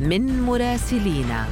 من مراسلينا.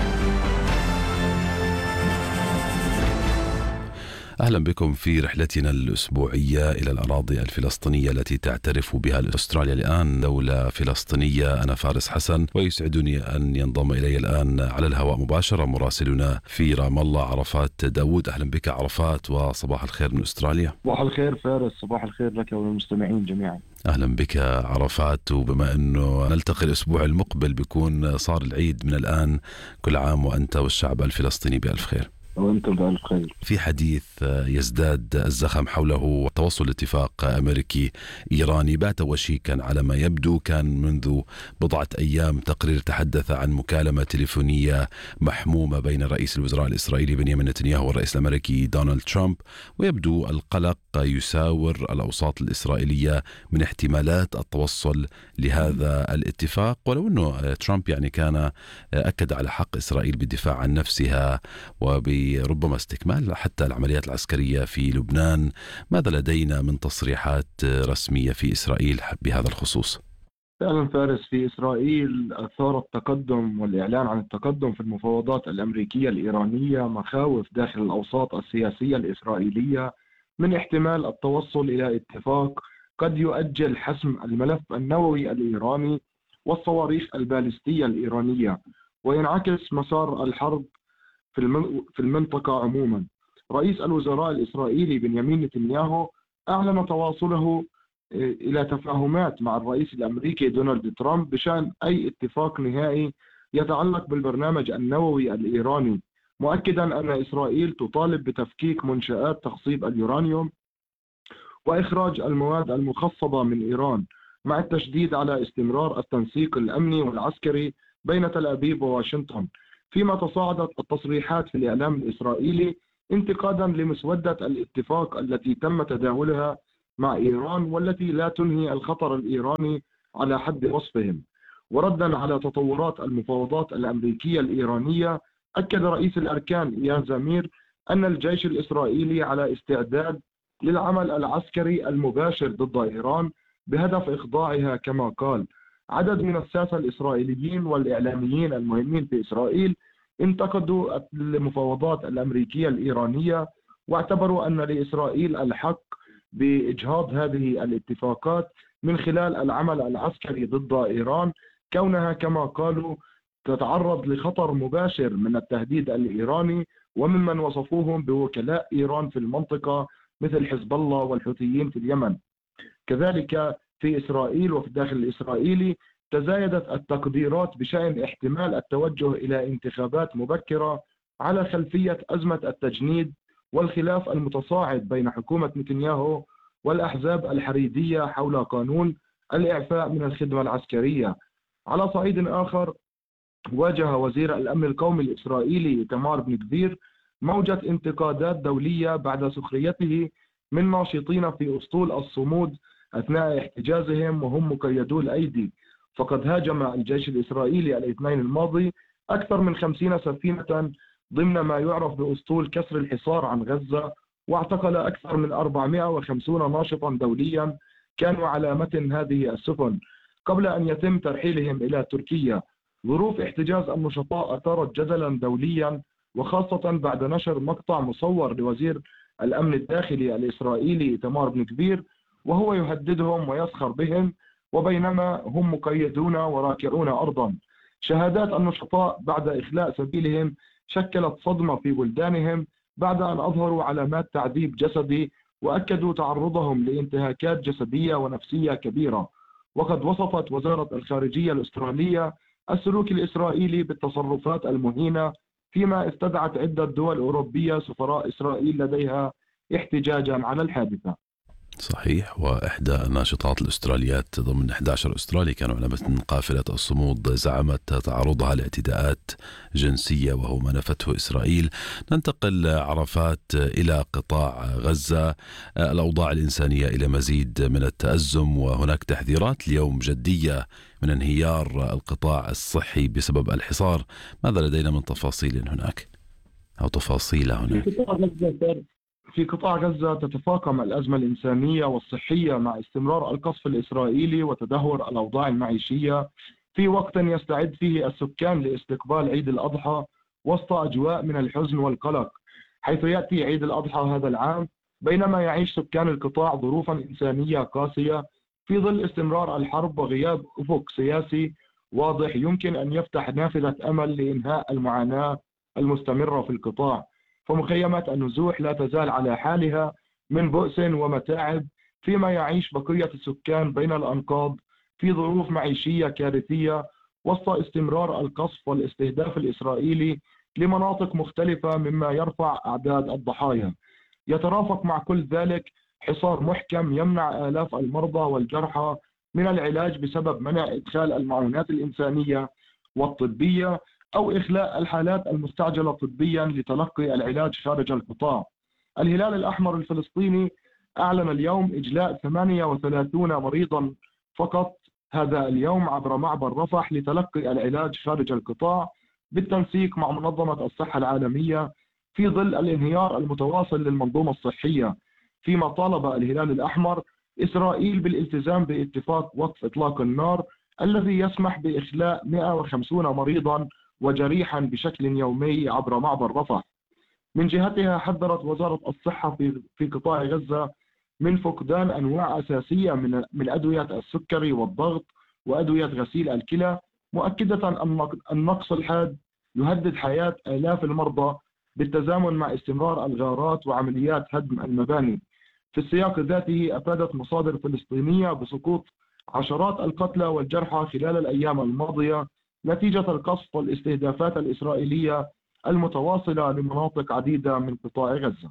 أهلا بكم في رحلتنا الأسبوعية إلى الأراضي الفلسطينية التي تعترف بها أستراليا الآن دولة فلسطينية. أنا فارس حسن، ويسعدني أن ينضم إلي الآن على الهواء مباشرة مراسلنا في رام الله عرفات داود. أهلا بك عرفات، وصباح الخير من أستراليا. صباح الخير فارس، صباح الخير لك وللمستمعين جميعا. أهلا بك عرفات، وبما أنه نلتقي الأسبوع المقبل بيكون صار العيد من الآن، كل عام وأنت والشعب الفلسطيني بألف خير. وأنتم بألف خير. في حديث يزداد الزخم حوله توصل اتفاق أمريكي إيراني بات وشيكا على ما يبدو. كان منذ بضعة أيام تقرير تحدث عن مكالمة تليفونية محمومة بين رئيس الوزراء الإسرائيلي بنيامين نتنياهو والرئيس الأمريكي دونالد ترامب، ويبدو القلق يساور الأوساط الإسرائيلية من احتمالات التوصل لهذا الاتفاق، ولو أنه ترامب كان أكد على حق إسرائيل بالدفاع عن نفسها وبربما استكمال حتى العمليات العسكرية في لبنان. ماذا لدينا من تصريحات رسمية في إسرائيل بهذا الخصوص؟ فعلا فارس، في إسرائيل أثار التقدم والإعلان عن التقدم في المفاوضات الأمريكية الإيرانية مخاوف داخل الأوساط السياسية الإسرائيلية من احتمال التوصل إلى اتفاق قد يؤجل حسم الملف النووي الإيراني والصواريخ البالستية الإيرانية، وينعكس مسار الحرب في المنطقة عموما. رئيس الوزراء الإسرائيلي بنيامين نتنياهو أعلن تواصله إلى تفاهمات مع الرئيس الأمريكي دونالد ترامب بشأن أي اتفاق نهائي يتعلق بالبرنامج النووي الإيراني، مؤكدا أن إسرائيل تطالب بتفكيك منشآت تخصيب اليورانيوم وإخراج المواد المخصبة من إيران، مع التشديد على استمرار التنسيق الأمني والعسكري بين تل أبيب وواشنطن. فيما تصاعدت التصريحات في الإعلام الإسرائيلي انتقادا لمسودة الاتفاق التي تم تداولها مع إيران والتي لا تنهي الخطر الإيراني على حد وصفهم. وردا على تطورات المفاوضات الأمريكية الإيرانية، أكد رئيس الأركان إياد زمير أن الجيش الإسرائيلي على استعداد للعمل العسكري المباشر ضد إيران بهدف إخضاعها كما قال. عدد من الساسة الإسرائيليين والإعلاميين المهمين في إسرائيل انتقدوا المفاوضات الأمريكية الإيرانية، واعتبروا أن لإسرائيل الحق بإجهاض هذه الاتفاقات من خلال العمل العسكري ضد إيران، كونها كما قالوا تتعرض لخطر مباشر من التهديد الإيراني وممن وصفوهم بوكلاء إيران في المنطقة مثل حزب الله والحوثيين في اليمن. كذلك في إسرائيل وفي الداخل الإسرائيلي تزايدت التقديرات بشأن احتمال التوجه إلى انتخابات مبكرة على خلفية أزمة التجنيد والخلاف المتصاعد بين حكومة نتنياهو والأحزاب الحريدية حول قانون الإعفاء من الخدمة العسكرية. على صعيد آخر، واجه وزير الأمن القومي الإسرائيلي إيتمار بن غفير موجة انتقادات دولية بعد سخريته من ناشطين في أسطول الصمود أثناء احتجازهم وهم مقيدو الأيدي. فقد هاجم الجيش الإسرائيلي الاثنين الماضي أكثر من 50 سفينة ضمن ما يعرف بأسطول كسر الحصار عن غزة، واعتقل أكثر من 450 ناشطا دوليا كانوا على متن هذه السفن قبل أن يتم ترحيلهم إلى تركيا. ظروف احتجاز النشطاء أثارت جدلا دوليا، وخاصة بعد نشر مقطع مصور لوزير الأمن الداخلي الإسرائيلي إيتمار بن غفير وهو يهددهم ويسخر بهم وبينما هم مقيدون وراكعون أرضا. شهادات النشطاء بعد إخلاء سبيلهم شكلت صدمة في بلدانهم بعد أن أظهروا علامات تعذيب جسدي وأكدوا تعرضهم لانتهاكات جسدية ونفسية كبيرة. وقد وصفت وزارة الخارجية الأسترالية السلوك الإسرائيلي بالتصرفات المهينة، فيما استدعت عدة دول أوروبية سفراء إسرائيل لديها احتجاجا على الحادثة. صحيح. وإحدى الناشطات الأستراليات ضمن 11 أسترالي كانوا على متن قافلة الصمود زعمت تعرضها لاعتداءات جنسية وهو ما نفته إسرائيل. ننتقل عرفات إلى قطاع غزة. الأوضاع الإنسانية إلى مزيد من التأزم، وهناك تحذيرات اليوم جدية من انهيار القطاع الصحي بسبب الحصار. ماذا لدينا من تفاصيل هناك أو تفاصيل هناك؟ في قطاع غزة تتفاقم الأزمة الإنسانية والصحية مع استمرار القصف الإسرائيلي وتدهور الأوضاع المعيشية في وقت يستعد فيه السكان لاستقبال عيد الأضحى وسط أجواء من الحزن والقلق، حيث يأتي عيد الأضحى هذا العام بينما يعيش سكان القطاع ظروفا إنسانية قاسية في ظل استمرار الحرب وغياب أفق سياسي واضح يمكن أن يفتح نافذة أمل لإنهاء المعاناة المستمرة في القطاع. فمخيمات النزوح لا تزال على حالها من بؤس ومتاعب، فيما يعيش بقية السكان بين الأنقاض في ظروف معيشية كارثية وسط استمرار القصف والاستهداف الإسرائيلي لمناطق مختلفة، مما يرفع أعداد الضحايا. يترافق مع كل ذلك حصار محكم يمنع آلاف المرضى والجرحى من العلاج بسبب منع إدخال المعونات الإنسانية والطبية أو إخلاء الحالات المستعجلة طبيا لتلقي العلاج خارج القطاع. الهلال الأحمر الفلسطيني أعلن اليوم إجلاء 38 مريضا فقط هذا اليوم عبر معبر رفح لتلقي العلاج خارج القطاع بالتنسيق مع منظمة الصحة العالمية في ظل الانهيار المتواصل للمنظومة الصحية، فيما طالب الهلال الأحمر إسرائيل بالالتزام باتفاق وقف إطلاق النار الذي يسمح بإخلاء 150 مريضا وجريحا بشكل يومي عبر معبر رفح. من جهتها حذرت وزارة الصحة في قطاع غزة من فقدان أنواع أساسية من أدوية السكري والضغط وأدوية غسيل الكلى، مؤكدة أن النقص الحاد يهدد حياة آلاف المرضى بالتزامن مع استمرار الغارات وعمليات هدم المباني. في السياق ذاته أفادت مصادر فلسطينية بسقوط عشرات القتلى والجرحى خلال الأيام الماضية نتيجة القصف والاستهدافات الإسرائيلية المتواصلة لمناطق عديدة من قطاع غزة.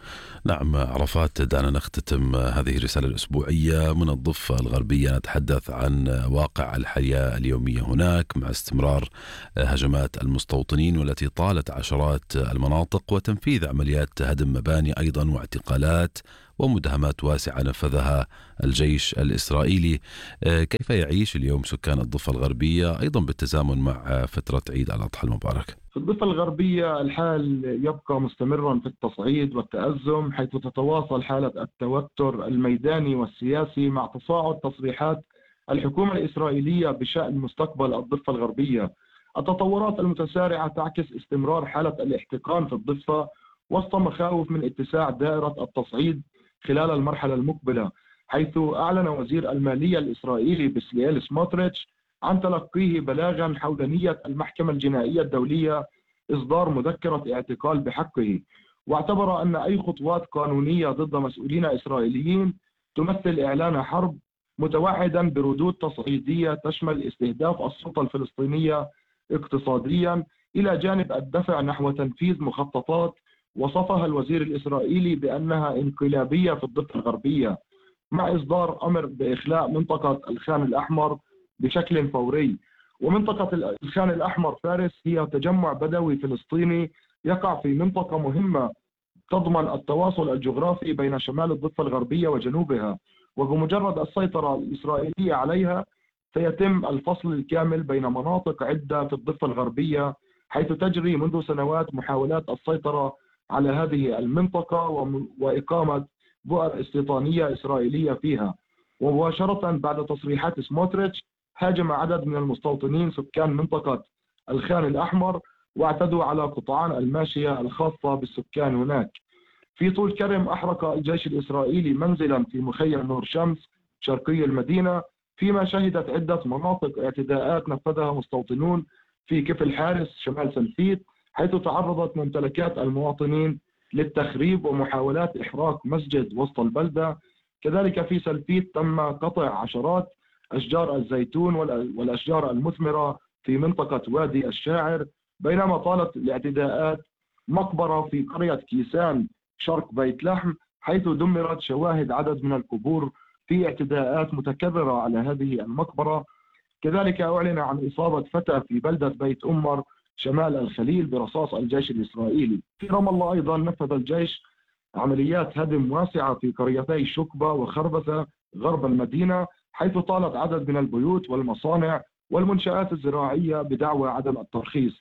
نعم عرفات، دعنا نختتم هذه الرسالة الأسبوعية من الضفة الغربية، نتحدث عن واقع الحياة اليومية هناك مع استمرار هجمات المستوطنين والتي طالت عشرات المناطق وتنفيذ عمليات هدم مباني أيضا واعتقالات ومداهمات واسعة نفذها الجيش الإسرائيلي. كيف يعيش اليوم سكان الضفة الغربية أيضا بالتزامن مع فترة عيد الأضحى المبارك؟ في الضفة الغربية الحال يبقى مستمرا في التصعيد والتأزم، حيث تتواصل حالة التوتر الميداني والسياسي مع تصاعد تصريحات الحكومة الإسرائيلية بشأن مستقبل الضفة الغربية. التطورات المتسارعة تعكس استمرار حالة الاحتقان في الضفة وسط مخاوف من اتساع دائرة التصعيد خلال المرحلة المقبلة، حيث أعلن وزير المالية الإسرائيلي بسليال سموتريتش عن تلقيه بلاغا حول نية المحكمة الجنائية الدولية إصدار مذكرة اعتقال بحقه، واعتبر أن أي خطوات قانونية ضد مسؤولين إسرائيليين تمثل إعلان حرب، متوعدا بردود تصعيدية تشمل استهداف السلطة الفلسطينية اقتصاديا إلى جانب الدفع نحو تنفيذ مخططات وصفها الوزير الإسرائيلي بأنها انقلابية في الضفة الغربية، مع إصدار أمر بإخلاء منطقة الخان الأحمر بشكل فوري. ومنطقة الخان الأحمر فارس هي تجمع بدوي فلسطيني يقع في منطقة مهمة تضمن التواصل الجغرافي بين شمال الضفة الغربية وجنوبها، وبمجرد السيطرة الإسرائيلية عليها سيتم الفصل الكامل بين مناطق عدة في الضفة الغربية، حيث تجري منذ سنوات محاولات السيطرة على هذه المنطقة وإقامة بؤر استيطانية إسرائيلية فيها. ومباشرة بعد تصريحات سموتريتش هاجم عدد من المستوطنين سكان منطقة الخان الأحمر واعتدوا على قطعان الماشية الخاصة بالسكان هناك. في طول كرم أحرق الجيش الإسرائيلي منزلا في مخيم نور شمس شرقي المدينة، فيما شهدت عدة مناطق اعتداءات نفذها مستوطنون في كفل حارس شمال سلفيت، حيث تعرضت ممتلكات المواطنين للتخريب ومحاولات إحراق مسجد وسط البلدة. كذلك في سلفيت تم قطع عشرات أشجار الزيتون والأشجار المثمرة في منطقة وادي الشاعر، بينما طالت الاعتداءات مقبرة في قرية كيسان شرق بيت لحم، حيث دمرت شواهد عدد من القبور في اعتداءات متكررة على هذه المقبرة. كذلك أعلن عن إصابة فتى في بلدة بيت أمر شمال الخليل برصاص الجيش الإسرائيلي. في رام الله أيضا نفذ الجيش عمليات هدم واسعة في قريتي شكبة وخربثة غرب المدينة، حيث طالت عدد من البيوت والمصانع والمنشآت الزراعية بدعوى عدم الترخيص.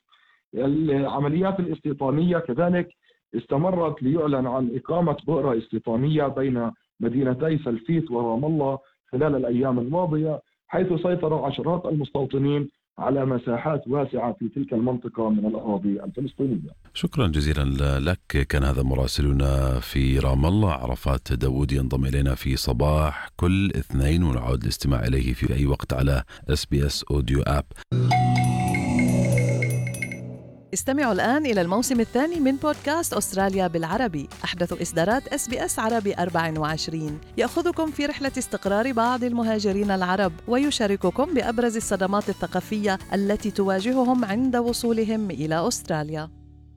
العمليات الاستيطانية كذلك استمرت ليعلن عن إقامة بؤرة استيطانية بين مدينتي سلفيت ورام الله خلال الأيام الماضية، حيث سيطر عشرات المستوطنين على مساحات واسعة في تلك المنطقة من الأراضي الفلسطينية. شكرا جزيلا لك. كان هذا مراسلنا في رام الله عرفات داوود، ينضم إلينا في صباح كل اثنين، ونعود الاستماع إليه في أي وقت على SBS Audio App. استمعوا الآن إلى الموسم الثاني من بودكاست أستراليا بالعربي، أحدث إصدارات SBS عربي 24، يأخذكم في رحلة استقرار بعض المهاجرين العرب ويشارككم بأبرز الصدمات الثقافية التي تواجههم عند وصولهم إلى أستراليا.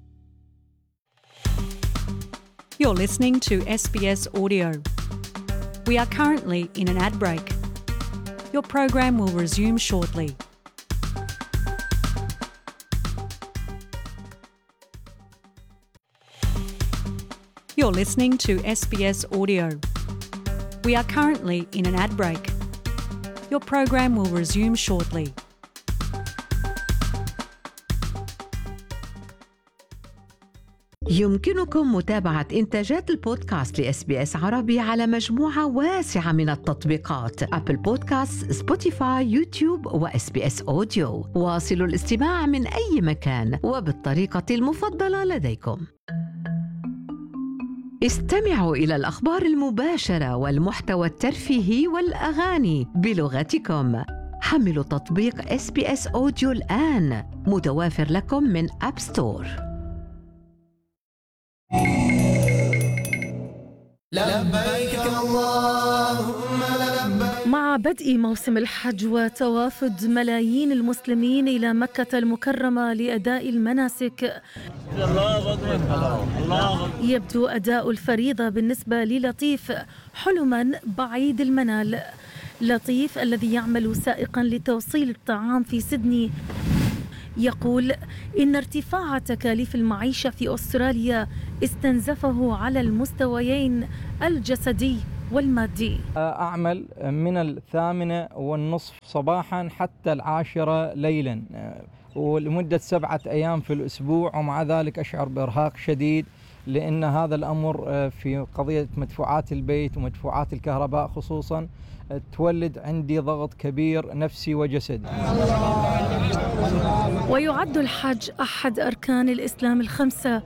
You're listening to SBS Audio. We are currently in an ad break. Your program will resume shortly. You're listening to SBS Audio. We are currently in an ad break. Your program will resume shortly. يمكنكم متابعة إنتاجات البودكاست لإس عربي على مجموعة واسعة من التطبيقات: أبل بودكاست، سبوتيفاي، يوتيوب وSBS أوديو. واصلوا الاستماع من أي مكان وبالطريقة المفضلة لديكم. استمعوا إلى الأخبار المباشرة والمحتوى الترفيهي والأغاني بلغتكم. حملوا تطبيق SBS أوديو الآن، متوافر لكم من أب ستور. لبيك اللهم لبيك. مع بدء موسم الحج وتوافد ملايين المسلمين إلى مكة المكرمة لأداء المناسك، يبدو أداء الفريضة بالنسبة للطيف حلماً بعيد المنال. لطيف الذي يعمل سائقاً لتوصيل الطعام في سيدني يقول إن ارتفاع تكاليف المعيشة في أستراليا استنزفه على المستويين الجسدي والمادي. أعمل من 8:30 صباحا حتى 10 ليلا، ولمدة 7 أيام في الأسبوع، ومع ذلك أشعر بإرهاق شديد، لأن هذا الأمر في قضية مدفوعات البيت ومدفوعات الكهرباء خصوصا تولد عندي ضغط كبير نفسي وجسدي. ويعد الحج أحد أركان الإسلام الخمسة،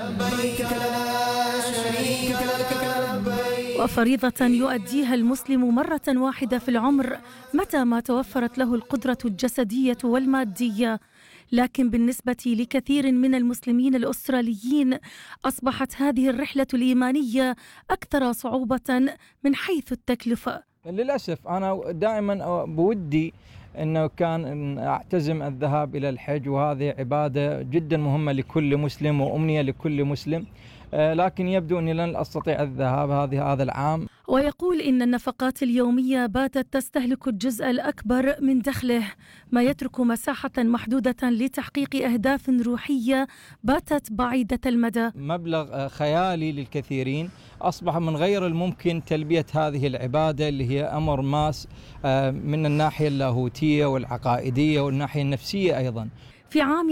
وفريضة يؤديها المسلم مرة واحدة في العمر متى ما توفرت له القدرة الجسدية والمادية. لكن بالنسبة لكثير من المسلمين الأستراليين أصبحت هذه الرحلة الإيمانية أكثر صعوبة من حيث التكلفة. للأسف أنا دائما بودي أنه كان أعتزم الذهاب إلى الحج، وهذه عبادة جدا مهمة لكل مسلم وأمنية لكل مسلم، لكن يبدو أني لن أستطيع الذهاب هذا العام. ويقول إن النفقات اليومية باتت تستهلك الجزء الأكبر من دخله، ما يترك مساحة محدودة لتحقيق أهداف روحية باتت بعيدة المدى. مبلغ خيالي للكثيرين، أصبح من غير الممكن تلبية هذه العبادة اللي هي أمر ماس من الناحية اللاهوتية والعقائدية والناحية النفسية أيضا. في عام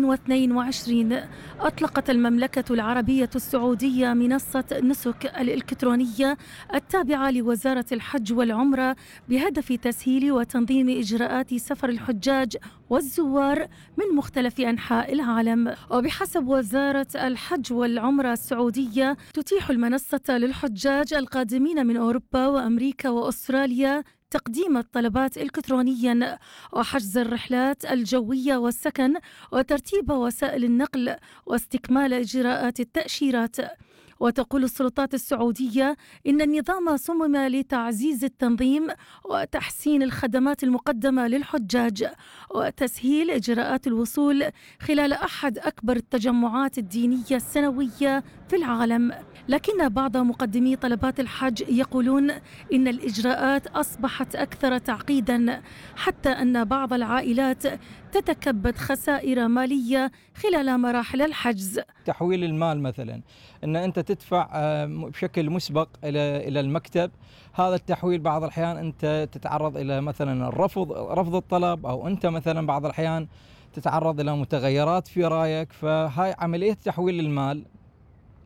2022 أطلقت المملكة العربية السعودية منصة نسك الإلكترونية التابعة لوزارة الحج والعمرة بهدف تسهيل وتنظيم إجراءات سفر الحجاج والزوار من مختلف أنحاء العالم. وبحسب وزارة الحج والعمرة السعودية تتيح المنصة للحجاج القادمين من أوروبا وأمريكا وأستراليا تقديم الطلبات إلكترونياً وحجز الرحلات الجوية والسكن وترتيب وسائل النقل واستكمال إجراءات التأشيرات. وتقول السلطات السعودية إن النظام صمم لتعزيز التنظيم وتحسين الخدمات المقدمة للحجاج وتسهيل إجراءات الوصول خلال أحد أكبر التجمعات الدينية السنوية في العالم. لكن بعض مقدمي طلبات الحج يقولون إن الإجراءات أصبحت أكثر تعقيداً، حتى أن بعض العائلات تتكبد خسائر مالية خلال مراحل الحجز. تحويل المال مثلا، أن أنت تدفع بشكل مسبق إلى المكتب، هذا التحويل بعض الأحيان أنت تتعرض إلى مثلا رفض الطلب، أو أنت مثلا بعض الأحيان تتعرض إلى متغيرات في رأيك. فهاي عملية تحويل المال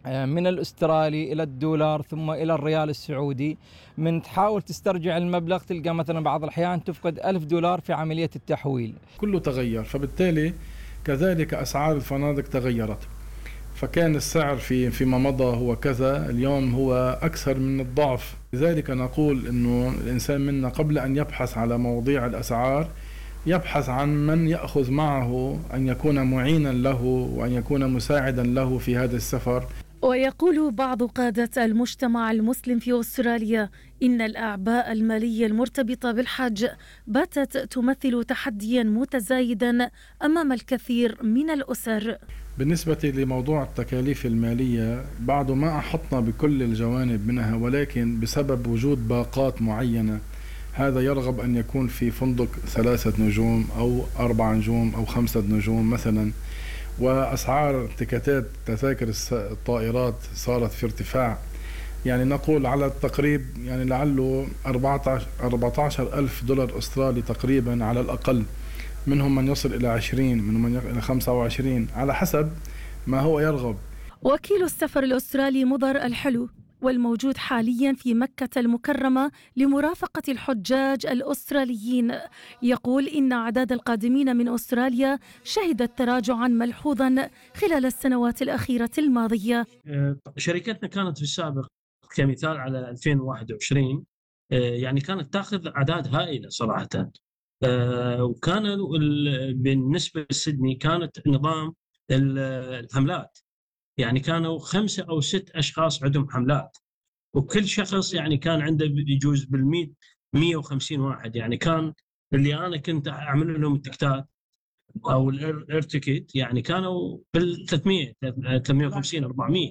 من الأسترالي إلى الدولار ثم إلى الريال السعودي. من تحاول تسترجع المبلغ تلقى مثلا بعض الأحيان تفقد $1000 في عملية التحويل. كله تغير، فبالتالي كذلك أسعار الفنادق تغيرت، فكان السعر فيما مضى هو كذا، اليوم هو أكثر من الضعف. لذلك نقول أنه الإنسان منا قبل أن يبحث على مواضيع الأسعار يبحث عن من يأخذ معه أن يكون معينا له وأن يكون مساعدا له في هذا السفر. ويقول بعض قادة المجتمع المسلم في أستراليا إن الأعباء المالية المرتبطة بالحج باتت تمثل تحديا متزايدا أمام الكثير من الأسر. بالنسبة لموضوع التكاليف المالية بعد ما أحطنا بكل الجوانب منها، ولكن بسبب وجود باقات معينة هذا يرغب أن يكون في فندق 3 نجوم أو 4 نجوم أو 5 نجوم مثلا، وأسعار تذاكر الطائرات صارت في ارتفاع، يعني نقول على التقريب يعني لعله $14,000 أسترالي تقريبا على الأقل، منهم من يصل إلى 20 منهم من إلى 25 على حسب ما هو يرغب. وكيل السفر الأسترالي مضر الحلو والموجود حاليا في مكة المكرمة لمرافقة الحجاج الأستراليين يقول إن أعداد القادمين من أستراليا شهدت تراجعا ملحوظا خلال السنوات الأخيرة الماضية. شركتنا كانت في السابق كمثال على 2021 يعني كانت تأخذ أعداد هائلة صراحة، وكان بالنسبة لسيدني كانت نظام الحملات، يعني كانوا 5 أو 6 أشخاص عندهم حملات، وكل شخص يعني كان عنده يجوز بالمئة 150 واحد، يعني كان اللي أنا كنت أعمل لهم التكتات أو الارتكيت يعني كانوا بال300 350 400.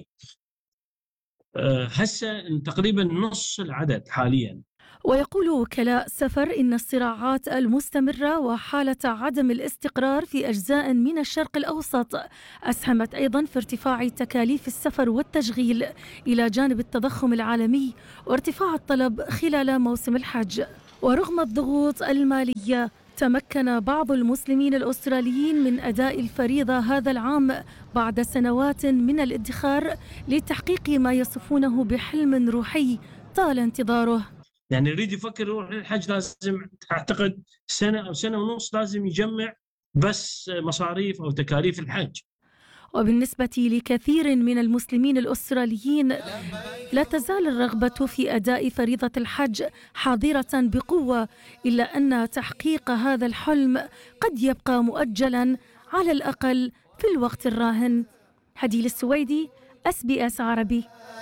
هسه تقريبا نص العدد حاليا. ويقول وكلاء سفر إن الصراعات المستمرة وحالة عدم الاستقرار في أجزاء من الشرق الأوسط أسهمت أيضا في ارتفاع تكاليف السفر والتشغيل إلى جانب التضخم العالمي وارتفاع الطلب خلال موسم الحج. ورغم الضغوط المالية تمكن بعض المسلمين الأستراليين من أداء الفريضة هذا العام بعد سنوات من الادخار لتحقيق ما يصفونه بحلم روحي طال انتظاره. يعني يريد يفكر يروح للحج لازم أعتقد 1 أو 1.5 سنة لازم يجمع بس مصاريف أو تكاليف الحج. وبالنسبة لكثير من المسلمين الأستراليين لا تزال الرغبة في أداء فريضة الحج حاضرة بقوة، إلا أن تحقيق هذا الحلم قد يبقى مؤجلا على الأقل في الوقت الراهن. هديل السويدي، SBS عربي.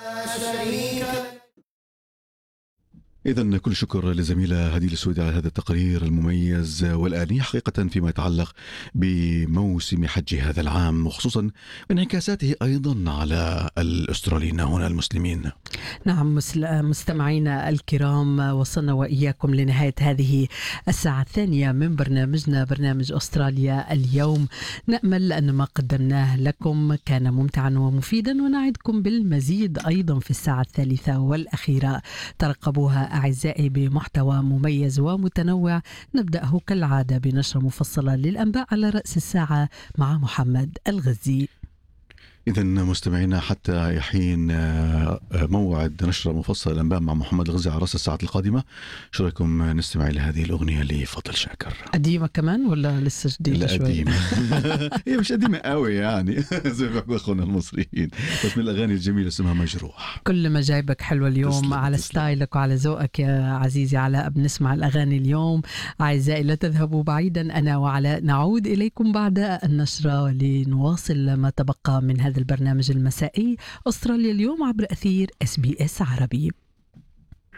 إذن كل شكر لزميلة هديل السويدي على هذا التقرير المميز والآني حقيقة فيما يتعلق بموسم حج هذا العام، وخصوصا انعكاساته أيضا على الأستراليين هنا المسلمين. نعم مستمعينا الكرام، وصلنا وإياكم لنهاية هذه الساعة الثانية من برنامجنا برنامج أستراليا اليوم. نأمل أن ما قدمناه لكم كان ممتعا ومفيدا، ونعدكم بالمزيد أيضا في الساعة الثالثة والأخيرة. ترقبوها أعزائي بمحتوى مميز ومتنوع، نبدأه كالعادة بنشرة مفصلة للأنباء على رأس الساعة مع محمد الغزي. إذن مستمعينا حتى يحين موعد نشرة مفصلة الأنباء مع محمد الغزي على رأس الساعة القادمة، شو رأيكم نستمع لهذه الأغنية لفضل شاكر؟ قديمة كمان ولا لسه جديدة شوي؟ قديمة. هي مش قديمة قوي يعني زي ما بيحكوا أخونا المصريين، بس من الأغاني الجميلة اسمها مجروح. كل ما جايبك حلوة اليوم. تسلم على ستايلك وعلى ذوقك يا عزيزي علاء. بنسمع الأغاني اليوم. أعزائي لا تذهبوا بعيدا، أنا وعلاء نعود إليكم بعد النشرة لنواصل ما تبقى من هذا البرنامج المسائي أستراليا اليوم عبر أثير SBS عربي.